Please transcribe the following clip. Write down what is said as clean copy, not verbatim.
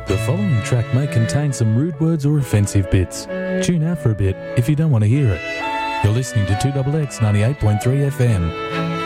The following track may contain some rude words or offensive bits. Tune out for a bit if you don't want to hear it. You're listening to 2XX 98.3 FM.